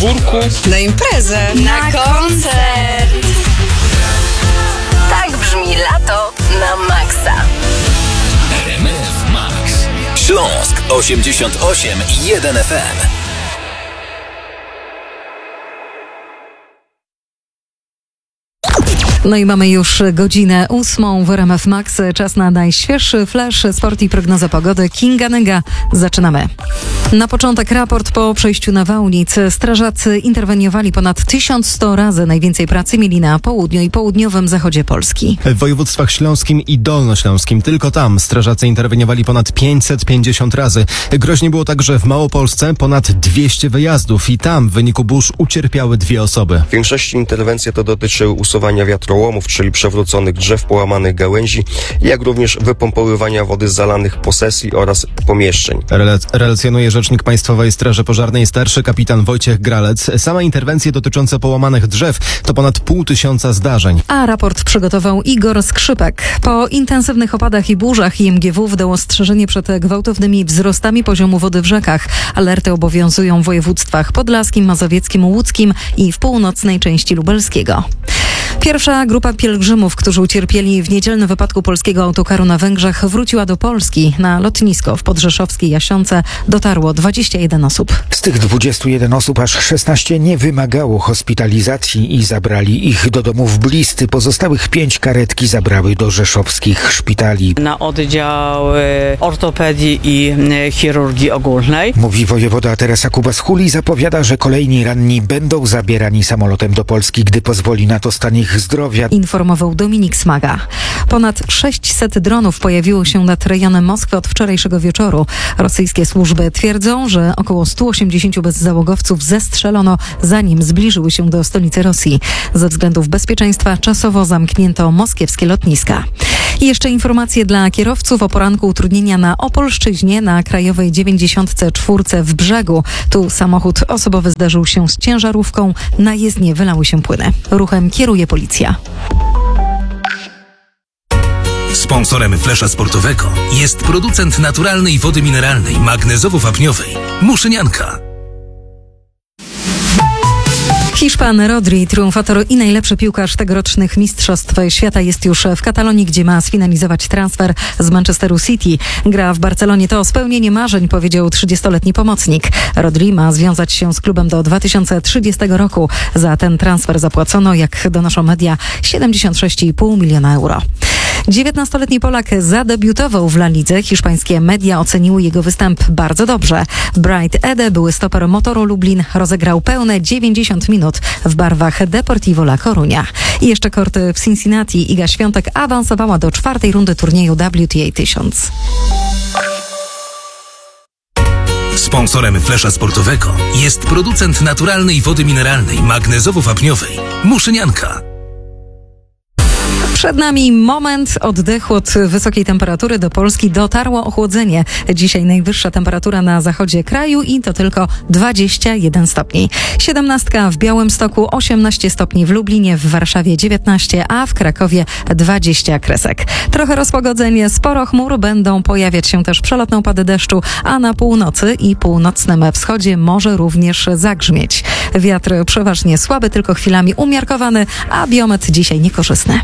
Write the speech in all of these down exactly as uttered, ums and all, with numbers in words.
podwórku. Na imprezę. Na koncert. Tak brzmi lato na maksa. R M F Max. Śląsk osiemdziesiąt osiem i jeden F M. No i mamy już godzinę ósmą w R M F Max. Czas na najświeższy flash, sport i prognoza pogody. Kinga Nega. Zaczynamy. Na początek raport po przejściu nawałnic. Strażacy interweniowali ponad tysiąc sto razy. Najwięcej pracy mieli na południu i południowym zachodzie Polski. W województwach śląskim i dolnośląskim. Tylko tam strażacy interweniowali ponad pięćset pięćdziesiąt razy. Groźnie było także w Małopolsce, ponad dwieście wyjazdów i tam w wyniku burz ucierpiały dwie osoby. W większości interwencji to dotyczyły usuwania wiatrołomów, czyli przewróconych drzew, połamanych gałęzi, jak również wypompowywania wody z zalanych posesji oraz pomieszczeń. Rel- relacjonuje rzecznik Państwowej Straży Pożarnej starszy kapitan Wojciech Gralec. Same interwencje dotyczące połamanych drzew to ponad pół tysiąca zdarzeń. A raport przygotował Igor Skrzypek. Po intensywnych opadach i burzach I M G W wydało ostrzeżenie przed gwałtownymi wzrostami poziomu wody w rzekach. Alerty obowiązują w województwach podlaskim, mazowieckim, łódzkim i w północnej części lubelskiego. Pierwsza grupa pielgrzymów, którzy ucierpieli w niedzielnym wypadku polskiego autokaru na Węgrzech, wróciła do Polski. Na lotnisko w podrzeszowskiej Jasionce dotarło dwadzieścia jeden osób. Z tych dwudziestu jeden osób aż szesnaście nie wymagało hospitalizacji i zabrali ich do domów bliscy. Pozostałych pięć karetki zabrały do rzeszowskich szpitali. Na oddział ortopedii i chirurgii ogólnej. Mówi wojewoda Teresa Kubas-Huli, zapowiada, że kolejni ranni będą zabierani samolotem do Polski, gdy pozwoli na to stan ich zdrowia. Informował Dominik Smaga. Ponad sześćset dronów pojawiło się nad rejonem Moskwy od wczorajszego wieczoru. Rosyjskie służby twierdzą, że około stu osiemdziesięciu bezzałogowców zestrzelono, zanim zbliżyły się do stolicy Rosji. Ze względów bezpieczeństwa czasowo zamknięto moskiewskie lotniska. I jeszcze informacje dla kierowców o poranku utrudnienia na Opolszczyźnie na Krajowej dziewięćdziesiąt cztery w Brzegu. Tu samochód osobowy zderzył się z ciężarówką. Na jezdnię wylały się płyny. Ruchem kieruje policja. Sponsorem Flesza Sportowego jest producent naturalnej wody mineralnej magnezowo-wapniowej Muszynianka. Hiszpan Rodri, triumfator i najlepszy piłkarz tegorocznych Mistrzostw Świata, jest już w Katalonii, gdzie ma sfinalizować transfer z Manchesteru City. Gra w Barcelonie to spełnienie marzeń, powiedział trzydziestoletni pomocnik. Rodri ma związać się z klubem do dwa tysiące trzydziestego roku. Za ten transfer zapłacono, jak donoszą media, siedemdziesiąt sześć i pół miliona euro. dziewiętnastoletni Polak zadebiutował w La Lidze. Hiszpańskie media oceniły jego występ bardzo dobrze. Bright Ede, były stoper Motoru Lublin, rozegrał pełne dziewięćdziesiąt minut w barwach Deportivo La Coruña. I jeszcze korty w Cincinnati. Iga Świątek awansowała do czwartej rundy turnieju W T A tysiąc. Sponsorem Flesza Sportowego jest producent naturalnej wody mineralnej magnezowo-wapniowej Muszynianka. Przed nami moment oddechu od wysokiej temperatury. Do Polski dotarło ochłodzenie. Dzisiaj najwyższa temperatura na zachodzie kraju i to tylko dwadzieścia jeden stopni. siedemnastka w Białymstoku, osiemnaście stopni w Lublinie, w Warszawie dziewiętnaście, a w Krakowie dwadzieścia kresek. Trochę rozpogodzenie, sporo chmur, będą pojawiać się też przelotne opady deszczu, a na północy i północnym wschodzie może również zagrzmieć. Wiatr przeważnie słaby, tylko chwilami umiarkowany, a biometr dzisiaj niekorzystny.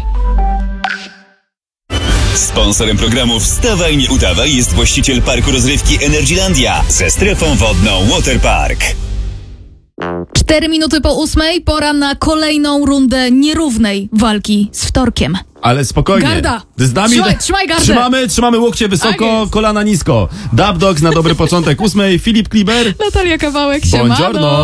Sponsorem programu Wstawaj, nie udawaj jest właściciel parku rozrywki Energylandia ze strefą wodną Waterpark. Cztery minuty po ósmej, pora na kolejną rundę nierównej walki z wtorkiem. Ale spokojnie. Garda! Z nami Trzymaj, do... trzymaj gardę! Trzymamy, trzymamy łokcie wysoko, kolana nisko. Dub Dogs na dobry początek ósmej, Filip Kliber. Natalia Kawałek, siemano. Buongiorno.